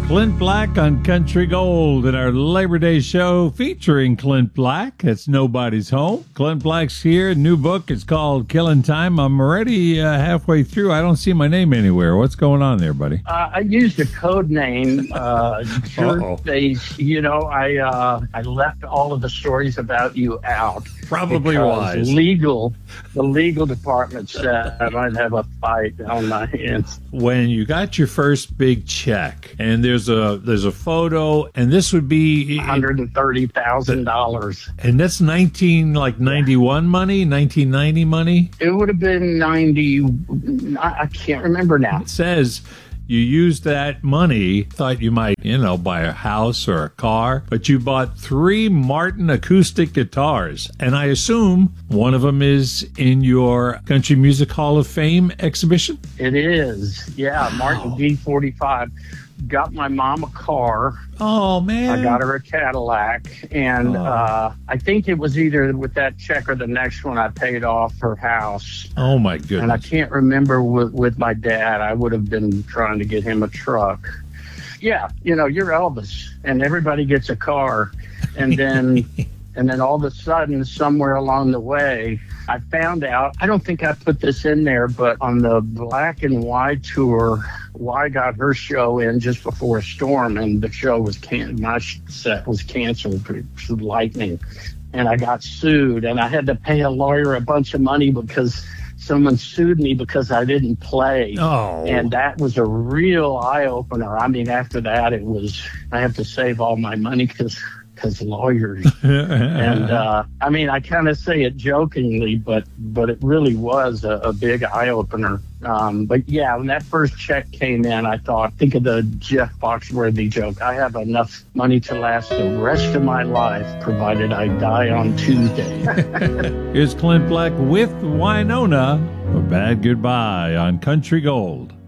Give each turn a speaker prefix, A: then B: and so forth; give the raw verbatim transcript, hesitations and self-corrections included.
A: Clint Black on Country Gold in our Labor Day show featuring Clint Black. It's Nobody's Home. Clint Black's here. New book. It's called Killing Time. I'm already uh, halfway through. I don't see my name anywhere. What's going on there, buddy?
B: Uh, I used a code name. Uh, they, you know, I uh, I left all of the stories about you out.
A: Probably wise.
B: Legal, the legal department said I might have a fight on my hands.
A: When you got your first big check, and there's a there's a photo, and this would be
B: one hundred thirty thousand dollars,
A: and that's nineteen like ninety-one money, nineteen ninety money.
B: It would have been ninety. I, I can't remember now.
A: It says you used that money, thought you might, you know, buy a house or a car, but you bought three Martin acoustic guitars. And I assume one of them is in your Country Music Hall of Fame exhibition?
B: It is. Yeah, wow. Martin D forty-five. Got my mom a car.
A: Oh, man.
B: I got her a Cadillac. And
A: oh.
B: uh, I think it was either with that check or the next one I paid off her house.
A: Oh, my goodness.
B: And I can't remember with, with my dad. I would have been trying to get him a truck. Yeah, you know, you're Elvis, and everybody gets a car. And then... And then all of a sudden, somewhere along the way, I found out, I don't think I put this in there, but on the Black and White tour, Y got her show in just before a storm, and the show was, can- my set was canceled through lightning. And I got sued, and I had to pay a lawyer a bunch of money because someone sued me because I didn't play.
A: Oh.
B: And that was a real eye-opener. I mean, after that, it was, I have to save all my money because... because lawyers. And uh, I mean, I kind of say it jokingly, but but it really was a, a big eye opener. Um, but yeah, when that first check came in, I thought, think of the Jeff Foxworthy joke. I have enough money to last the rest of my life, provided I die on Tuesday.
A: Here's Clint Black with Wynonna, A Bad Goodbye on Country Gold.